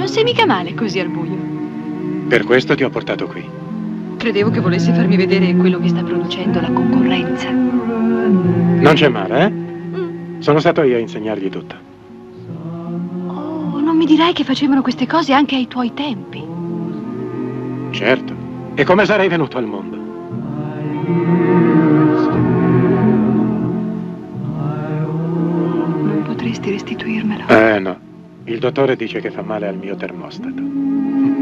Non sei mica male così al buio. Per questo ti ho portato qui. Credevo che volessi farmi vedere quello che sta producendo la concorrenza. Non c'è male, eh? Sono stato io a insegnargli tutto. Oh, non mi dirai che facevano queste cose anche ai tuoi tempi. Certo. E come sarei venuto al mondo? Non potresti restituirmelo? No. Il dottore dice che fa male al mio termostato.